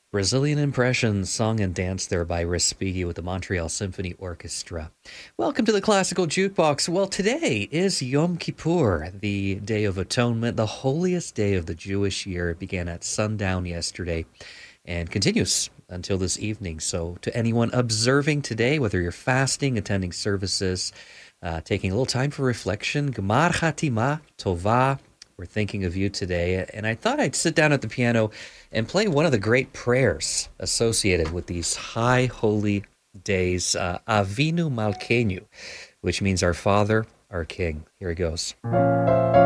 Brazilian Impressions, sung and danced there by Respighi with the Montreal Symphony Orchestra. Welcome to the Classical Jukebox. Well, today is Yom Kippur, the Day of Atonement, the holiest day of the Jewish year. It began at sundown yesterday and continues until this evening. So, to anyone observing today, whether you're fasting, attending services, taking a little time for reflection, Gemar Chatima Tova. We're thinking of you today, and I thought I'd sit down at the piano and play one of the great prayers associated with these high holy days, Avinu Malkeinu, which means our Father, our King. Here it goes.